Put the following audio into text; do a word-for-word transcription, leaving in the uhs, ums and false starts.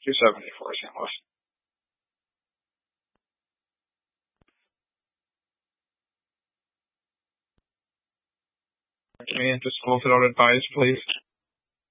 two seventy for Saint Louis. Can you just close it out advised, please?